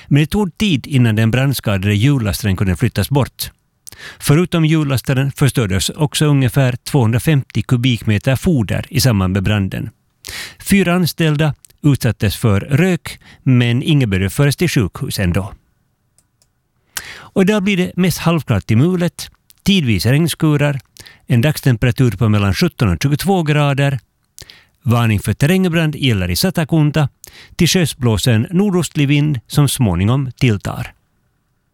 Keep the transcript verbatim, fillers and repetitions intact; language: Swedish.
Men det tog tid innan den brandskadade hjullastaren kunde flyttas bort. Förutom hjullastaren förstördes också ungefär tvåhundrafemtio kubikmeter foder i samband med branden. Fyra anställda utsattes för rök, men ingen behövde föras till sjukhus ändå. Och där blir det mest halvklart i mulet, tidvis regnskurar, en dagstemperatur på mellan sjutton och tjugotvå grader. Varning för terrängbrand gäller i Satakunta, till sjöss blåser en nordostlig vind som småningom tilltar.